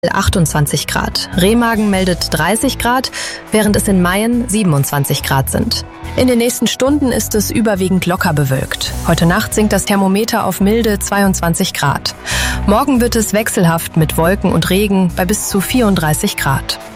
28 Grad. Remagen meldet 30 Grad, während es in Mayen 27 Grad sind. In den nächsten Stunden ist es überwiegend locker bewölkt. Heute Nacht sinkt das Thermometer auf milde 22 Grad. Morgen wird es wechselhaft mit Wolken und Regen bei bis zu 34 Grad.